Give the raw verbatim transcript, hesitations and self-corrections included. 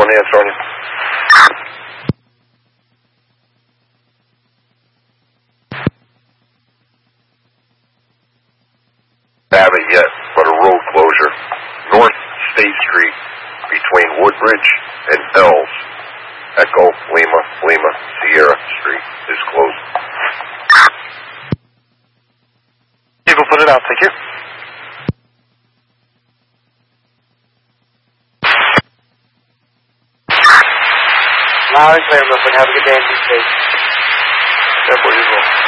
one answer on you. Haven't yet, but a road closure. North State Street between Woodbridge and Ells. Echo, Lima, Lima, Sierra Street is closed. You will put it out, thank you. Loud and clear, Brooklyn. Have a good day and be safe. That's where you go.